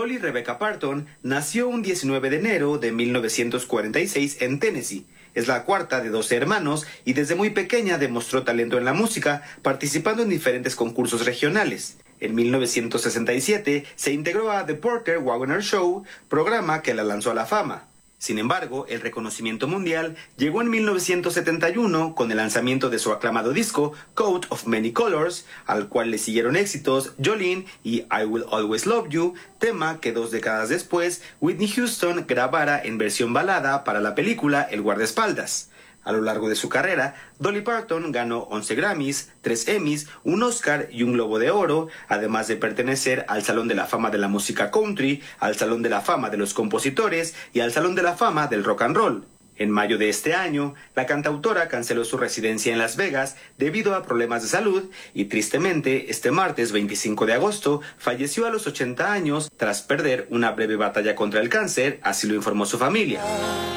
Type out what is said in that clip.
Dolly Rebecca Parton nació un 19 de enero de 1946 en Tennessee. Es la cuarta de 12 hermanos y desde muy pequeña demostró talento en la música, participando en diferentes concursos regionales. En 1967 se integró a The Porter Wagoner Show, programa que la lanzó a la fama. Sin embargo, el reconocimiento mundial llegó en 1971 con el lanzamiento de su aclamado disco Coat of Many Colors, al cual le siguieron éxitos Jolene y I Will Always Love You, tema que 2 décadas después Whitney Houston grabara en versión balada para la película El guardaespaldas. A lo largo de su carrera, Dolly Parton ganó 11 Grammys, 3 Emmys, un Oscar y un Globo de Oro, además de pertenecer al Salón de la Fama de la Música Country, al Salón de la Fama de los Compositores y al Salón de la Fama del Rock and Roll. En mayo de este año, la cantautora canceló su residencia en Las Vegas debido a problemas de salud y tristemente, este martes 25 de agosto, falleció a los 80 años tras perder una breve batalla contra el cáncer, así lo informó su familia.